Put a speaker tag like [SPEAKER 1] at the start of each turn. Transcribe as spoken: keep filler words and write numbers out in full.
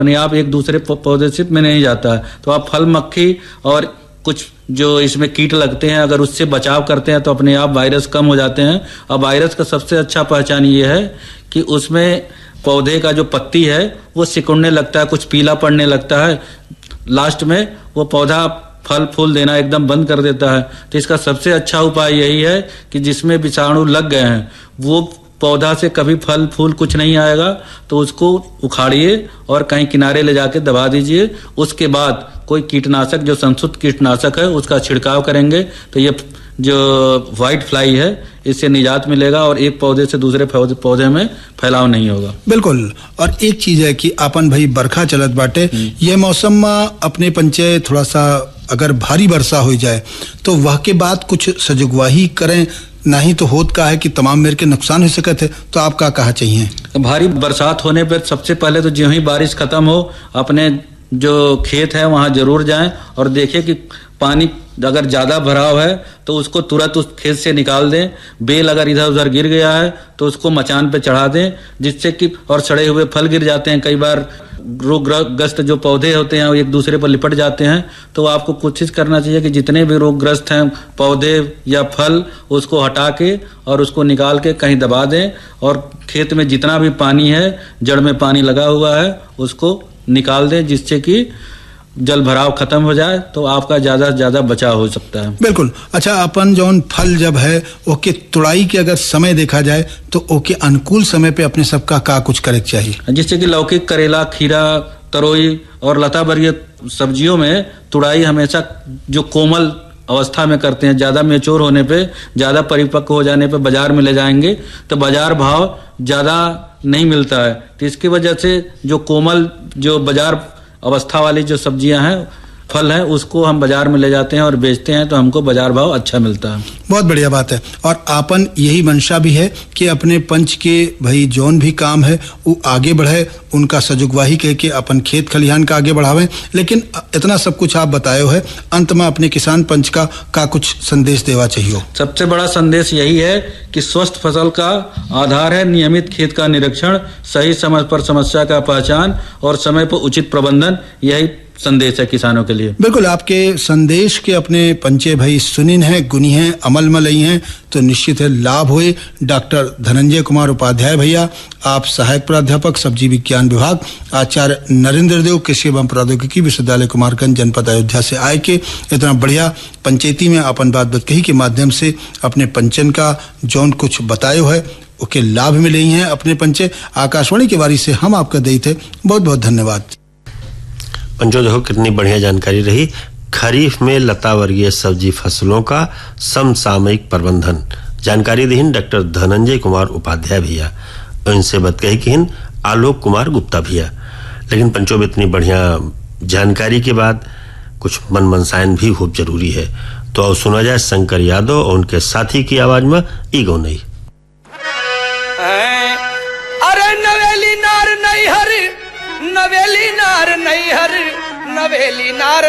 [SPEAKER 1] अपने आप एक दूसरे पौधे से में नहीं जाता है। तो आप फल मक्खी और कुछ जो इसमें कीट लगते हैं अगर उससे बचाव करते हैं तो अपने आप वायरस कम हो जाते हैं। और वायरस का सबसे अच्छा पहचान ये है कि उसमें पौधे का जो पत्ती है वो सिकुड़ने लगता है, कुछ पीला पड़ने लगता है, लास्ट में वो पौधा फल फूल देना एकदम बंद कर देता है। तो इसका सबसे अच्छा उपाय यही है कि जिसमें विषाणु लग गए हैं वो पौधा से कभी फल फूल कुछ नहीं आएगा, तो उसको उखाड़िए और कहीं किनारे ले जाके दबा दीजिए। उसके बाद कोई कीटनाशक जो संशुद्ध कीटनाशक है उसका छिड़काव करेंगे तो ये जो व्हाइट फ्लाई है इससे निजात मिलेगा और एक पौधे से दूसरे पौधे में फैलाव नहीं होगा।
[SPEAKER 2] बिल्कुल। और एक चीज है कि आपन भाई बरखा चलत बाटे, ये मौसम में अपने पंचे थोड़ा सा अगर भारी वर्षा हो जाए तो वह के बाद कुछ सजगवाही करें, नहीं तो होत का है कि तमाम मेरे के नुकसान हो सकते है। तो आप क्या कहा चाहिए?
[SPEAKER 1] भारी बरसात होने पर सबसे पहले तो ज्यों ही बारिश खत्म हो अपने जो खेत है वहां जरूर जाएं और देखें कि पानी अगर ज्यादा भराव है तो उसको तुरंत उस खेत से निकाल दें। बेल अगर इधर उधर गिर गया है तो उसको मचान पे चढ़ा दें, जिससे कि और सड़े हुए फल गिर जाते हैं। कई बार रोगग्रस्त जो पौधे होते हैं वो एक दूसरे पर लिपट जाते हैं। तो आपको कोशिश करना चाहिए कि जितने भी रोगग्रस्त हैं पौधे या फल उसको हटा के और उसको निकाल के कहीं दबा दें और खेत में जितना भी पानी है, जड़ में पानी लगा हुआ है, उसको निकाल दें, जिससे कि जल भराव खत्म हो जाए तो आपका ज्यादा से ज्यादा बचाव हो सकता है।
[SPEAKER 2] बिल्कुल। अच्छा, अपन जौन फल जब है ओके तुड़ाई के अगर समय देखा जाए तो ओके अनुकूल समय पे अपने सबका का कुछ करे चाहिए,
[SPEAKER 1] जिससे कि लौकी, करेला, खीरा, तरोई और लता वर्गीय सब्जियों में तुड़ाई हमेशा जो कोमल अवस्था में करते हैं। ज्यादा मैच्योर होने पे, ज्यादा परिपक्व हो जाने पे बाजार में ले जाएंगे तो बाजार भाव ज्यादा नहीं मिलता है। तो इसकी वजह से जो कोमल जो बाजार अवस्था वाली जो सब्जियां हैं, फल है, उसको हम बाजार में ले जाते हैं और बेचते हैं तो हमको बाजार भाव अच्छा मिलता है।
[SPEAKER 2] बहुत बढ़िया बात है। और आपन यही मंशा भी है कि अपने पंच के भाई जौन भी काम है वो आगे बढ़े, उनका सजुगवाही कह के अपन खेत खलिहान का आगे बढ़ावे। लेकिन इतना सब कुछ आप बताए है, अंत में अपने किसान पंच का का कुछ संदेश देवा चाहिए?
[SPEAKER 1] सबसे बड़ा संदेश यही है कि स्वस्थ फसल का आधार है नियमित खेत का निरीक्षण, सही समय पर समस्या का पहचान और समय पर उचित प्रबंधन। यही संदेश है किसानों के लिए।
[SPEAKER 2] बिल्कुल। आपके संदेश के अपने पंचे भाई सुनिन है, गुनी है, अमल में लई हैं तो निश्चित है लाभ हुए। डॉक्टर धनंजय कुमार उपाध्याय भैया, आप सहायक प्राध्यापक सब्जी विज्ञान विभाग, आचार्य नरेंद्र देव कृषि एवं प्रौद्योगिकी विश्वविद्यालय कुमारगंज जनपद अयोध्या से आए के इतना बढ़िया पंचायती में अपन बात बात कही के माध्यम से अपने पंचन का जौन कुछ बतायो है ओके लाभ मिले ही हैं अपने पंचे। आकाशवाणी के वारी से हम आपका दई थे, बहुत बहुत धन्यवाद।
[SPEAKER 3] पंचो देखो कितनी बढ़िया जानकारी रही। खरीफ में लता वर्गीय सब्जी फसलों का समसामयिक प्रबंधन जानकारी दी डॉक्टर धनंजय कुमार उपाध्याय भैया, इनसे बात कही कि आलोक कुमार गुप्ता भैया। लेकिन पंचो में इतनी बढ़िया जानकारी के बाद कुछ मन मनसायन भी खूब जरूरी है। तो अब सुना जाए शंकर यादव और उनके साथी की आवाज में ईगो नहीं।
[SPEAKER 4] अरे नवेली नार नहीं हर, नवेली नार नहीं हर, नवेली नार